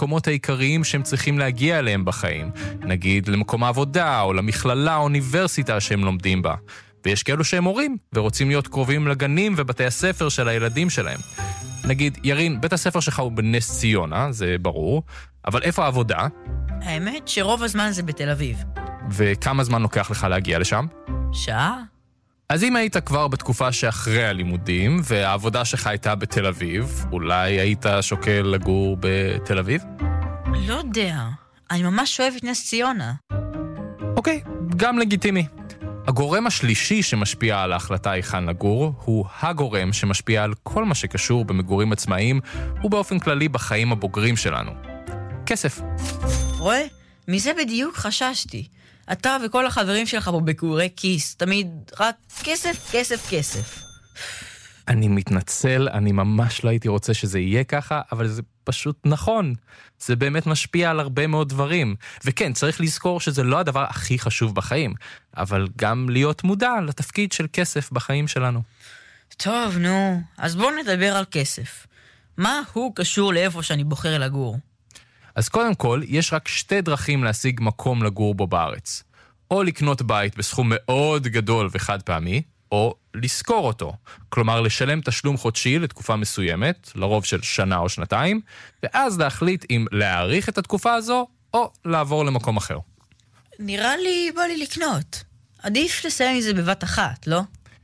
למקומות העיקריים שהם צריכים להגיע אליהם בחיים, נגיד למקום העבודה או למכללה או אוניברסיטה שהם לומדים בה. ויש כאלו שהם הורים ורוצים להיות קרובים לגנים ובתי הספר של הילדים שלהם. נגיד, ירין, בית הספר שלך הוא בנס ציונה, זה ברור, אבל איפה העבודה? האמת שרוב הזמן זה בתל אביב. וכמה זמן לוקח לך להגיע לשם? שעה? אז אם היית כבר בתקופה שאחרי הלימודים, והעבודה שלך הייתה בתל אביב, אולי היית שוקל לגור בתל אביב? לא יודע, אני ממש אוהב את נס ציונה. אוקיי, גם לגיטימי. הגורם השלישי שמשפיע על ההחלטה היכן לגור, הוא הגורם שמשפיע על כל מה שקשור במגורים עצמאיים, ובאופן כללי בחיים הבוגרים שלנו. כסף. רואה? מזה בדיוק חששתי. אתה וכל החברים שלך פה בקורי כיס, תמיד רק כסף, כסף, כסף. אני מתנצל, אני ממש לא הייתי רוצה שזה יהיה ככה, אבל זה פשוט נכון. זה באמת משפיע על הרבה מאוד דברים. וכן, צריך לזכור שזה לא הדבר הכי חשוב בחיים, אבל גם להיות מודע לתפקיד של כסף בחיים שלנו. טוב, נו, אז בואו נדבר על כסף. מה הוא קשור לאיפה שאני בוחר לגור? אז קודם כל, יש רק 2 דרכים להשיג מקום לגור בו בארץ. או לקנות בית בסכום מאוד גדול וחד פעמי, או לשכור אותו. כלומר, לשלם תשלום חודשי לתקופה מסוימת, לרוב של שנה או שנתיים, ואז להחליט אם להאריך את התקופה הזו, או לעבור למקום אחר. נראה לי בא לי לקנות. עדיף לסיים עם זה בבת אחת, לא?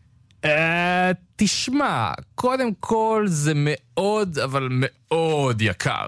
תשמע, קודם כל זה מאוד, אבל מאוד יקר.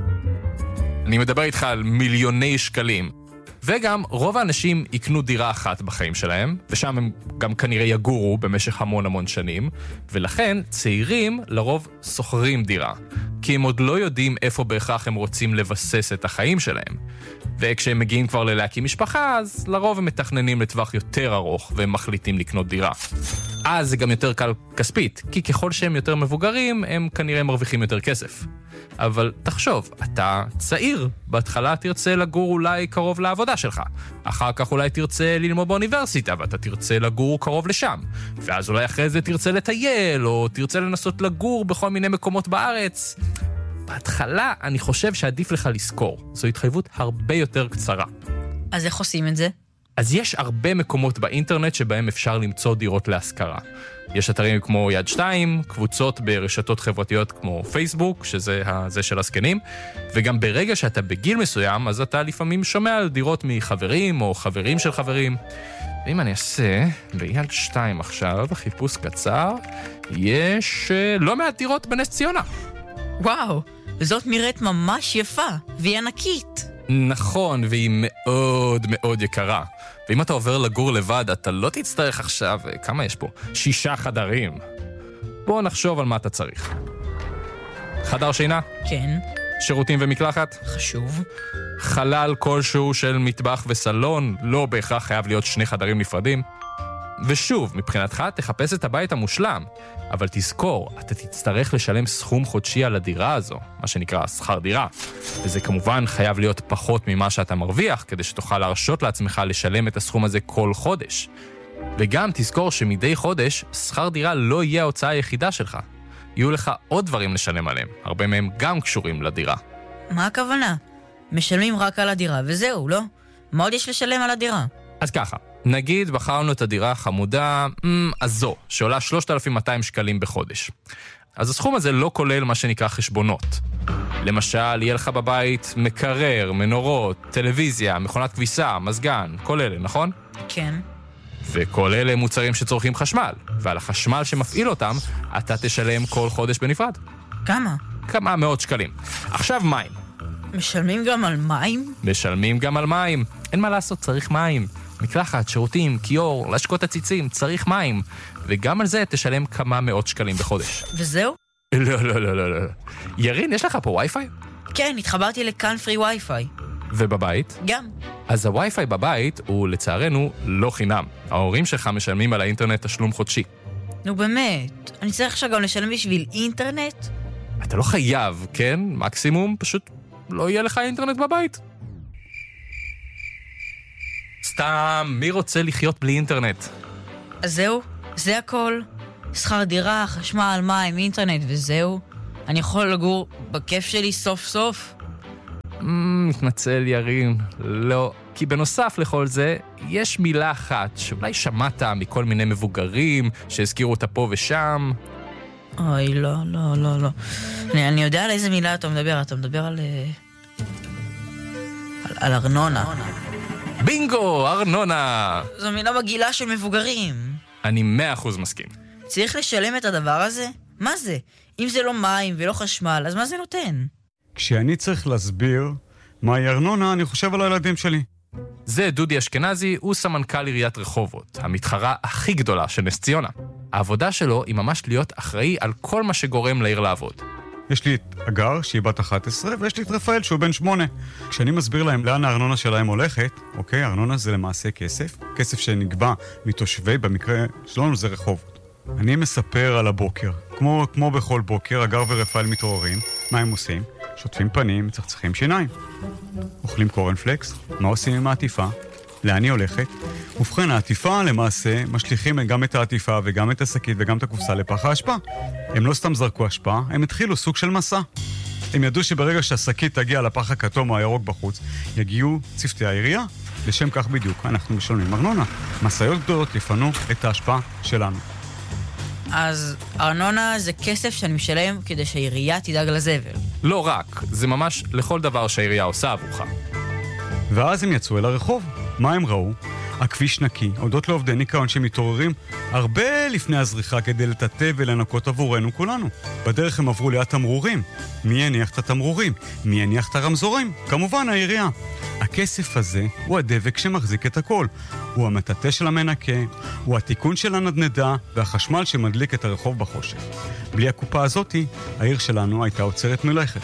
אני מדבר איתך על מיליוני שקלים. וגם רוב האנשים יקנו דירה אחת בחיים שלהם, ושם הם גם כנראה יגורו במשך המון שנים, ולכן צעירים לרוב שוכרים דירה, כי הם עוד לא יודעים איפה בהכרח הם רוצים לבסס את החיים שלהם. וכשהם מגיעים כבר ללהקים משפחה, אז לרוב הם מתכננים לטווח יותר ארוך, והם מחליטים לקנות דירה. אז זה גם יותר קל כספית, כי ככל שהם יותר מבוגרים, הם כנראה מרוויחים יותר כסף. אבל תחשוב, אתה צעיר, בהתחלה תרצה לגור אולי קרוב לעבודה שלך, אחר כך אולי תרצה ללמוד באוניברסיטה, ואתה תרצה לגור קרוב לשם, ואז אולי אחרי זה תרצה לטייל, או תרצה לנסות לגור בכל מיני מקומות בארץ. בהתחלה אני חושב שעדיף לך לזכור, זו התחייבות הרבה יותר קצרה. אז איך עושים את זה? אז יש הרבה מקומות באינטרנט שבהם אפשר למצוא דירות להשכרה. יש אתרים כמו יד 2, קבוצות ברשתות חברתיות כמו פייסבוק, שזה זה של הזקנים, וגם ברגע שאתה בגיל מסוים, אז אתה לפעמים שומע על דירות מחברים או חברים של חברים. ואם אני אעשה ביד 2 עכשיו, חיפוש קצר, יש לא מעט דירות בנס ציונה. וואו, זאת נראית ממש יפה, והיא ענקית. נכון, והיא מאוד מאוד יקרה. ואם אתה עובר לגור לבד, אתה לא תצטרך עכשיו, כמה יש פה? 6 חדרים. בוא נחשוב על מה אתה צריך. חדר שינה? כן. שירותים ומקלחת? חשוב. חלל כלשהו של מטבח וסלון, לא בהכרח חייב להיות 2 חדרים נפרדים. ושוב, מבחינתך תחפש את הבית המושלם, אבל תזכור, אתה תצטרך לשלם סכום חודשי על הדירה הזו, מה שנקרא שכר דירה. וזה כמובן חייב להיות פחות ממה שאתה מרוויח, כדי שתוכל להרשות לעצמך לשלם את הסכום הזה כל חודש. וגם תזכור שמדי חודש, שכר דירה לא יהיה ההוצאה היחידה שלך. יהיו לך עוד דברים לשלם עליהם, הרבה מהם גם קשורים לדירה. מה הכוונה? משלמים רק על הדירה וזהו, לא? מה עוד יש לשלם על הדירה? אז ככה, נגיד בחרנו את הדירה החמודה הזו, שעולה 3,200 שקלים בחודש. אז הסכום הזה לא כולל מה שנקרא חשבונות. למשל, יהיה לך בבית מקרר, מנורות, טלוויזיה, מכונת כביסה, מזגן, כל אלה, נכון? כן. וכל אלה מוצרים שצורכים חשמל, ועל החשמל שמפעיל אותם, אתה תשלם כל חודש בנפרד. כמה? כמה מאות שקלים. עכשיו מים. משלמים גם על מים? משלמים גם על מים. אין מה לעשות, צריך מים. מקלחת, שירותים, קיור, להשקות הציצים, צריך מים. וגם על זה תשלם כמה מאות שקלים בחודש. וזהו? לא. ירין, יש לך פה וי-פיי? כן, התחברתי לכאן פרי וי-פיי. ובבית? גם. אז הווי-פיי בבית הוא לצערנו לא חינם. ההורים שלך משלמים על האינטרנט תשלום חודשי. נו באמת, אני צריך עכשיו גם לשלם בשביל אינטרנט? אתה לא חייב, כן? מקסימום פשוט לא יהיה לך אינטרנט בבית. סתם, מי רוצה לחיות בלי אינטרנט? אז זהו, זה הכל. שכר דירה, חשמל, מים, אינטרנט וזהו. אני יכול לגור בכיף שלי סוף סוף. מתנצל ירין, לא. כי בנוסף לכל זה, יש מילה אחת שאולי שמעת מכל מיני מבוגרים שהזכירו אותה פה ושם. אוי, לא. אני יודע על איזה מילה אתה מדבר. אתה מדבר על ארנונה. בינגו, ארנונה! זו מילה מגעילה של מבוגרים. אני 100% מסכים. צריך לשלם את הדבר הזה? מה זה? אם זה לא מים ולא חשמל, אז מה זה נותן? כשאני צריך להסביר מהי ארנונה, אני חושב על הילדים שלי. זה דודי אשכנזי, הוא סמנכ"ל עיריית רחובות, המתחרה הכי גדולה של נס ציונה. העבודה שלו היא ממש להיות אחראי על כל מה שגורם לעיר לעבוד. יש לי את אגר, שהיא בת 11, ויש לי את רפאל, שהוא בן 8. כשאני מסביר להם לאן הארנונה שלהם הולכת, אוקיי, ארנונה זה למעשה כסף שנגבה מתושבי, במקרה שלנו זה רחובות. אני מספר על הבוקר, כמו בכל בוקר, אגר ורפאל מתעוררים. מה הם עושים? שוטפים פנים, צחצחים שיניים. אוכלים קורנפלקס, מה עושים עם העטיפה? לאן היא הולכת? ובכן, העטיפה למעשה משליכים גם את העטיפה וגם את השקית וגם את הקופסה לפח האשפה. הם לא סתם זרקו אשפה, הם התחילו סוג של מסע. הם ידעו שברגע שהשקית תגיע לפח הכתום או הירוק בחוץ, יגיעו צוותי העירייה. לשם כך בדיוק אנחנו משלמים ארנונה. מסעיות גדולות יפנו את האשפה שלנו. אז ארנונה זה כסף שאני משלם כדי שהעירייה תדאג לזבל. לא רק, זה ממש לכל דבר שהעירייה עושה עבורך. ואז הם יצאו אל הרחוב. מה הם ראו? הכביש נקי, הודות לעובדי ניקיון שמתעוררים הרבה לפני הזריחה כדי לטאטא ולנקות עבורנו כולנו. בדרך הם עברו ליד תמרורים. מי יניח את התמרורים? מי יניח את הרמזורים? כמובן העירייה. הכסף הזה הוא הדבק שמחזיק את הכל. הוא המטאטא של המנקה, הוא התיקון של הנדנדה והחשמל שמדליק את הרחוב בחושך. בלי הקופה הזאתי, העיר שלנו הייתה עוצרת מלכת.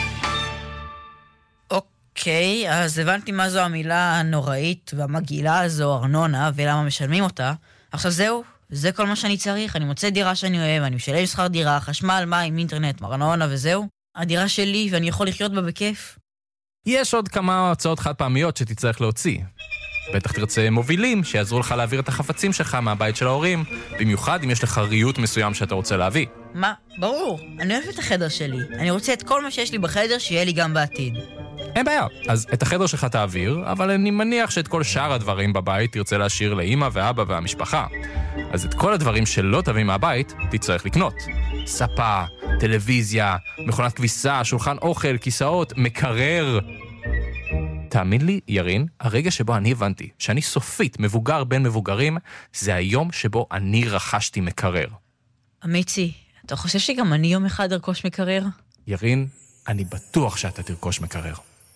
אוקיי, אז הבנתי מה זו המילה הנוראית והמגעילה הזו, ארנונה, ולמה משלמים אותה. עכשיו זהו, זה כל מה שאני צריך. אני מוצא דירה שאני אוהב, אני משלם שכר דירה, חשמל, מים, אינטרנט, ארנונה וזהו. הדירה שלי ואני יכול לחיות בה בכיף. יש עוד כמה הוצאות חד פעמיות שתצטרך להוציא. בטח תרצה מובילים שיעזרו לך להעביר את החפצים שלך מהבית של ההורים, במיוחד אם יש לך ריהוט מסוים שאתה רוצה להביא. מה? ברור. אני אוהב את החדר שלי. אני רוצה את כל מה שיש לי בחדר שיהיה לי גם בעתיד. אין בעיה. אז את החדר שלך תעביר, אבל אני מניח שאת כל שאר הדברים בבית תרצה להשאיר לאמא ואבא והמשפחה. אז את כל הדברים שלא תביא מהבית תצטרך לקנות. ספה, טלוויזיה, מכונת כביסה, שולחן אוכל, כיסאות, מקרר. תאמין לי, ירין, הרגע שבו אני הבנתי שאני סופית מבוגר בין מבוגרים, זה היום שבו אני רכשתי מקרר. אמיצי, אתה חושב שגם אני יום אחד ארכוש מקרר? ירין, אני בטוח שאתה תרכוש מקרר.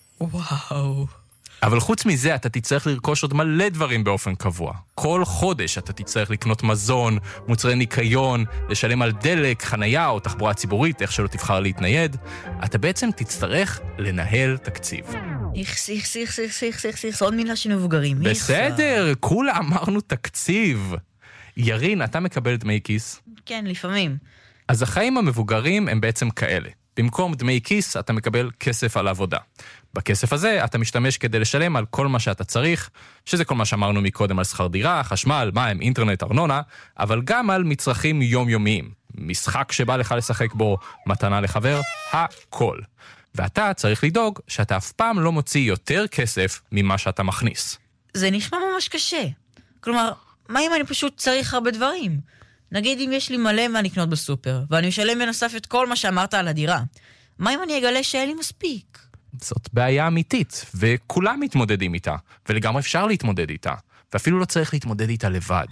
וואו. אבל חוץ מזה, אתה תצטרך לרכוש עוד מלא דברים באופן קבוע. כל חודש אתה תצטרך לקנות מזון, מוצרי ניקיון, לשלם על דלק, חנייה או תחבורה ציבורית, איך שלא תבחר להתנייד. אתה בעצם תצטרך לנהל תקציב. איכס, עוד מילה של מבוגרים. בסדר, כולה אמרנו תקציב. ירין, אתה מקבל דמי כיס? כן, לפעמים. אז החיים המבוגרים הם בעצם כאלה. במקום דמי כיס, אתה מקבל כסף על עבודה. בכסף הזה, אתה משתמש כדי לשלם על כל מה שאתה צריך, שזה כל מה שאמרנו מקודם על שכר דירה, חשמל, מים, אינטרנט, ארנונה, אבל גם על מצרכים יומיומיים. משחק שבא לך לשחק בו, מתנה לחבר, הכל. ואתה צריך לדאוג שאתה אף פעם לא מוציא יותר כסף ממה שאתה מכניס. זה נשמע ממש קשה. כלומר, מה אם אני פשוט צריך הרבה דברים? נגיד אם יש לי מלא מה לקנות בסופר, ואני משלם בנוסף את כל מה שאמרת על הדירה. מה אם אני אגלה שאין לי מספיק? זאת בעיה אמיתית, וכולם מתמודדים איתה, ולגמרי אפשר להתמודד איתה, ואפילו לא צריך להתמודד איתה לבד.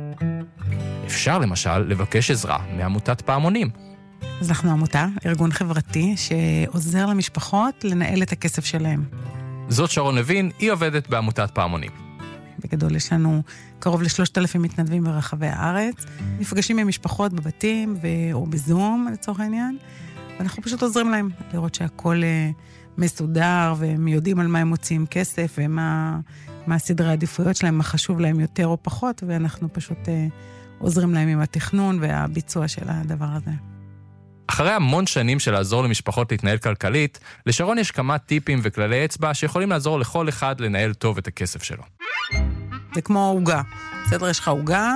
אפשר למשל לבקש עזרה מעמותת פעמונים. אז אנחנו עמותה, ארגון חברתי, שעוזר למשפחות לנהל את הכסף שלהם. זאת שרון לוין, היא עובדת בעמותת פעמונים. בגדול יש לנו קרוב ל3,000 מתנדבים ברחבי הארץ, נפגשים עם משפחות בבתים או בזום לצורך העניין, ואנחנו פשוט עוזרים להם לראות שהכל מסודר, והם יודעים על מה הם מוציאים כסף, ומה הסדרי העדיפויות שלהם, מה חשוב להם יותר או פחות, ואנחנו פשוט עוזרים להם עם התכנון והביצוע של הדבר הזה. אחרי המון שנים של לעזור למשפחות להתנהל כלכלית, לשרון יש כמה טיפים וכללי אצבע שיכולים לעזור לכל אחד לנהל טוב את הכסף שלו. זה כמו הוגה. בסדר, יש לך הוגה,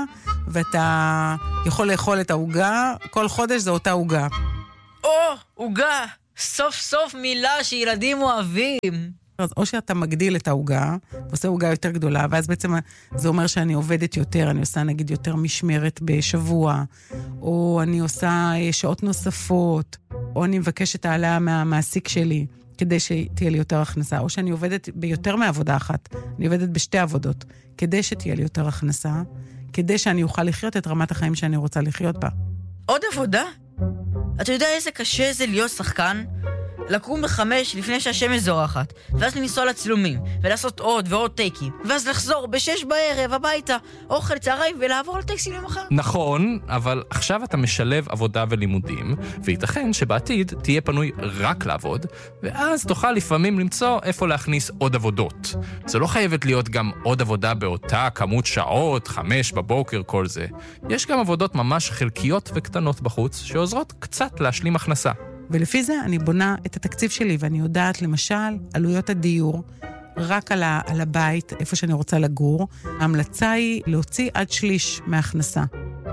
ואתה יכול לאכול את ההוגה, כל חודש זה אותה הוגה. או, הוגה! סוף סוף מילה שילדים אוהבים. אז או שאתה מגדיל את ההוגה, ועושה הוגה יותר גדולה, ואז בעצם זה אומר שאני עובדת יותר, אני עושה נגיד יותר משמרת בשבוע, או אני עושה שעות נוספות, או אני מבקשת העלאה מהמעסיק שלי, כדי שתהיה לי יותר הכנסה, או שאני עובדת ביותר מעבודה אחת, אני עובדת בשתי עבודות, כדי שתהיה לי יותר הכנסה, כדי שאני אוכל לחיות את רמת החיים שאני רוצה לחיות בה. עוד עבודה? אתה יודע איזה קשה זה להיות שחקן? לקום ב5 לפני שהשמש זורחת, ואז לנסוע לצלומים, ולעשות עוד ועוד טייקים, ואז לחזור ב6 בערב הביתה, אוכל צהריים ולעבור על טקסים למחר. נכון, אבל עכשיו אתה משלב עבודה ולימודים, וייתכן שבעתיד תהיה פנוי רק לעבוד, ואז תוכל לפעמים למצוא איפה להכניס עוד עבודות. זה לא חייבת להיות גם עוד עבודה באותה כמות שעות, 5 בבוקר, כל זה. יש גם עבודות ממש חלקיות וקטנות בחוץ, שעוזרות קצת להשלים הכנסה. ולפי זה אני בונה את התקציב שלי, ואני יודעת, למשל, עלויות הדיור, רק על הבית, איפה שאני רוצה לגור. ההמלצה היא להוציא עד שליש מההכנסה.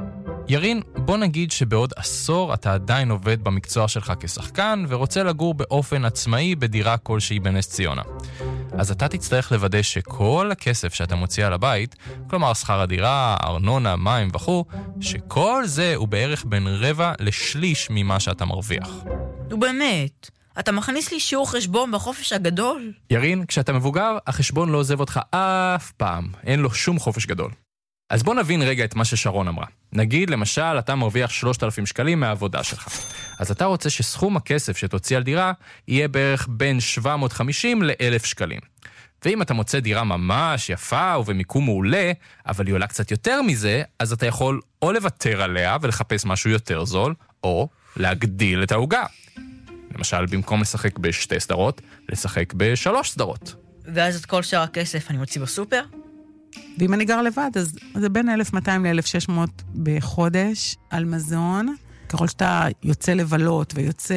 ירין, בוא נגיד שבעוד עשור אתה עדיין עובד במקצוע שלך כשחקן, ורוצה לגור באופן עצמאי בדירה כלשהי בנס ציונה. אז אתה תצטרך לוודא שכל הכסף שאתה מוציא על הבית, כלומר שכר הדירה, ארנונה, מים וכו', שכל זה הוא בערך בין רבע לשליש ממה שאתה מרוויח. ובאמת, אתה מכניס לי שיעור חשבון בחופש הגדול? ירין, כשאתה מבוגר, החשבון לא עוזב אותך אף פעם. אין לו שום חופש גדול. אז בוא נבין רגע את מה ששרון אמרה. נגיד, למשל, אתה מרוויח 3,000 שקלים מהעבודה שלך. אז אתה רוצה שסכום הכסף שתוציא על דירה יהיה בערך בין 750 ל-1,000 שקלים. ואם אתה מוצא דירה ממש יפה ובמיקום מעולה, אבל היא עולה קצת יותר מזה, אז אתה יכול או לוותר עליה ולחפש משהו יותר זול, או להגדיל את ההוגה. למשל, במקום לשחק ב2 סדרות, לשחק ב3 סדרות. ואז את כל שאר הכסף אני מוציא בסופר? ואם אני גר לבד, אז זה בין 1,200 ל-1,600 בחודש על מזון. ככל שאתה יוצא לבלות ויוצא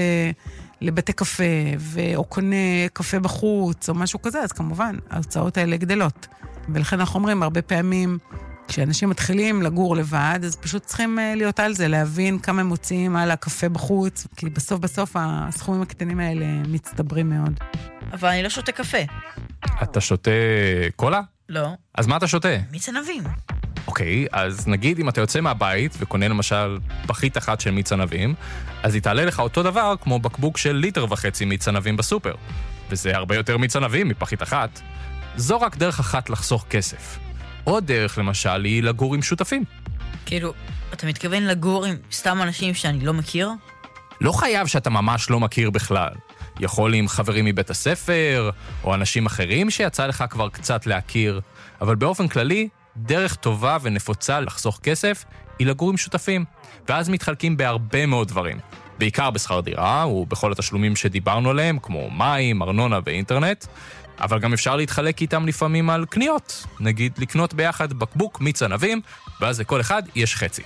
לבתי קפה, או קונה קפה בחוץ או משהו כזה, אז כמובן, ההוצאות האלה גדלות. ולכן אנחנו אומרים, הרבה פעמים, כשאנשים מתחילים לגור לבד, אז פשוט צריכים להיות על זה, להבין כמה הם מוציאים על הקפה בחוץ, כי בסוף הסכומים הקטנים האלה מצטברים מאוד. אבל אני לא שותה קפה. אתה שותה קולה? לא. אז מה אתה שותה? מיץ ענבים. אוקיי, אז נגיד אם אתה יוצא מהבית וקונה למשל פחית אחת של מיץ ענבים, אז היא תעלה לך אותו דבר כמו בקבוק של 1.5 ליטר מיץ ענבים בסופר. וזה הרבה יותר מיץ ענבים מפחית אחת. זו רק דרך אחת לחסוך כסף. עוד דרך למשל היא לגור עם שותפים. כאילו, אתה מתכוון לגור עם סתם אנשים שאני לא מכיר? לא חייב שאתה ממש לא מכיר בכלל. יכול עם חברים מבית הספר, או אנשים אחרים שיצא לך כבר קצת להכיר, אבל באופן כללי, דרך טובה ונפוצה לחסוך כסף היא לגור עם שותפים, ואז מתחלקים בהרבה מאוד דברים. בעיקר בשכר דירה, ובכל התשלומים שדיברנו עליהם, כמו מים, ארנונה ואינטרנט, אבל גם אפשר להתחלק איתם לפעמים על קניות. נגיד לקנות ביחד בקבוק מיץ ענבים, ואז לכל אחד יש חצי.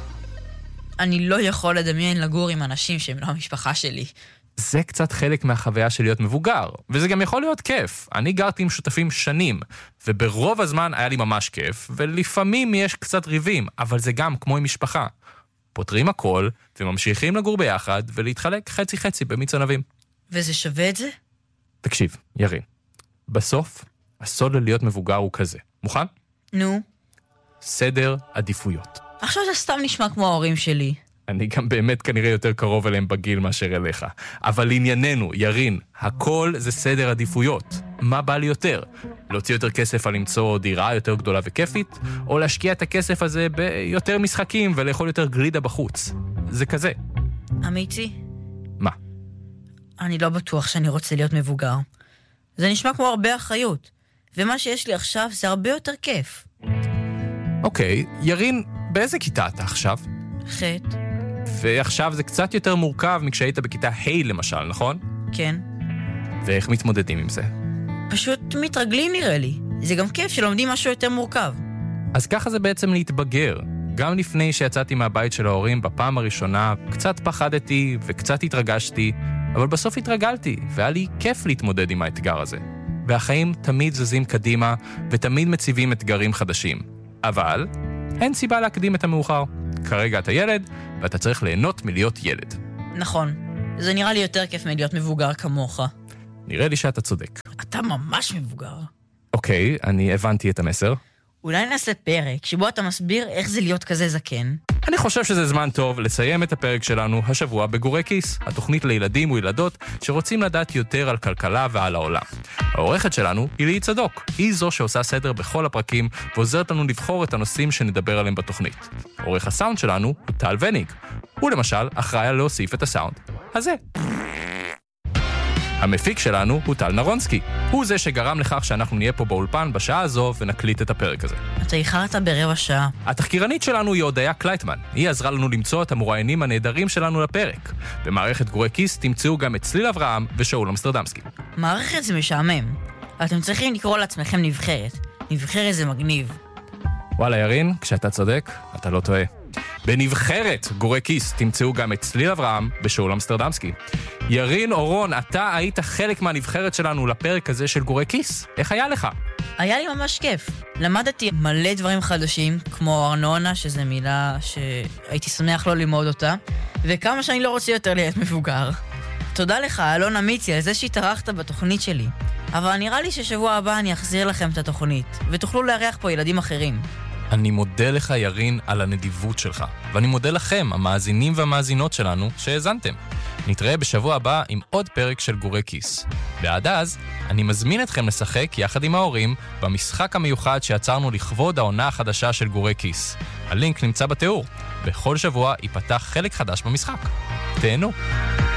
אני לא יכול לדמיין לגור עם אנשים שהם לא המשפחה שלי. זה קצת חלק מהחוויה של להיות מבוגר, וזה גם יכול להיות כיף. אני גרתי עם שותפים שנים, וברוב הזמן היה לי ממש כיף, ולפעמים יש קצת ריבים, אבל זה גם כמו עם משפחה. פותרים הכל, וממשיכים לגור ביחד, ולהתחלק חצי-חצי במיץ ענבים. וזה שווה את זה? תקשיב, ירין, בסוף, הסוד ללהיות מבוגר הוא כזה. מוכן? נו. סדר עדיפויות. עכשיו זה סתם נשמע כמו ההורים שלי. אני גם באמת כנראה יותר קרוב אליהם בגיל מאשר אליך. אבל לענייננו, ירין, הכל זה סדר עדיפויות. מה בא לי יותר? להוציא יותר כסף על למצוא דירה יותר גדולה וכיפית, או להשקיע את הכסף הזה ביותר משחקים ולאכול יותר גלידה בחוץ? זה כזה. אמיתי? מה? אני לא בטוח שאני רוצה להיות מבוגר. זה נשמע כמו הרבה אחריות. ומה שיש לי עכשיו זה הרבה יותר כיף. אוקיי, ירין, באיזה כיתה אתה עכשיו? חטא. ועכשיו זה קצת יותר מורכב מכשהיית בכיתה ה' למשל, נכון? כן. ואיך מתמודדים עם זה? פשוט מתרגלים נראה לי. זה גם כיף שלומדים משהו יותר מורכב. אז ככה זה בעצם להתבגר. גם לפני שיצאתי מהבית של ההורים בפעם הראשונה, קצת פחדתי וקצת התרגשתי, אבל בסוף התרגלתי, והיה לי כיף להתמודד עם האתגר הזה. והחיים תמיד זזים קדימה, ותמיד מציבים אתגרים חדשים. אבל אין סיבה להקדים את המאוחר. כרגע אתה ילד, ואתה צריך ליהנות מלהיות ילד. נכון. זה נראה לי יותר כיף מלהיות מבוגר כמוך. נראה לי שאתה צודק. אתה ממש מבוגר. אוקיי, אני הבנתי את המסר. אולי נעשה פרק שבו אתה מסביר איך זה להיות כזה זקן. אני חושב שזה זמן טוב לסיים את הפרק שלנו השבוע בגורי כיס, התוכנית לילדים וילדות שרוצים לדעת יותר על כלכלה ועל העולם. העורכת שלנו היא ליהי צדוק, היא זו שעושה סדר בכל הפרקים ועוזרת לנו לבחור את הנושאים שנדבר עליהם בתוכנית. עורך הסאונד שלנו הוא טל וניג, הוא למשל אחראי על להוסיף את הסאונד הזה. המפיק שלנו הוא טל נרונסקי. הוא זה שגרם לכך שאנחנו נהיה פה באולפן בשעה הזו ונקליט את הפרק הזה. אתה איחרת ברבע שעה. התחקירנית שלנו היא הודיה קלייטמן. היא עזרה לנו למצוא את המרואיינים הנהדרים שלנו לפרק. במערכת גורי כיס תמצאו גם את צליל אברהם ושאול אמסטרדמסקי. מערכת זה משעמם. אתם צריכים לקרוא לעצמכם נבחרת. נבחרת זה מגניב. וואלה ירין, כשאתה צודק, אתה לא טועה. בנבחרת גורי כיס תמצאו גם את צליל אברהם ושאול אמסטרדמסקי. ירין אורון, אתה היית חלק מהנבחרת שלנו לפרק הזה של גורי כיס. איך היה לך? היה לי ממש כיף. למדתי מלא דברים חדשים, כמו ארנונה, שזו מילה שהייתי שמח לא ללמוד אותה, וכמה שאני לא רוצה יותר להיות מבוגר. תודה לך, אלון אמיצי, על זה שהתארחת בתוכנית שלי. אבל נראה לי ששבוע הבא אני אחזיר לכם את התוכנית, ותוכלו לארח פה ילדים אחרים. אני מודה לך ירין על הנדיבות שלך, ואני מודה לכם, המאזינים והמאזינות שלנו, שהאזנתם. נתראה בשבוע הבא עם עוד פרק של גורי כיס. ועד אז, אני מזמין אתכם לשחק יחד עם ההורים במשחק המיוחד שיצרנו לכבוד העונה החדשה של גורי כיס. הלינק נמצא בתיאור. בכל שבוע ייפתח חלק חדש במשחק. תהנו.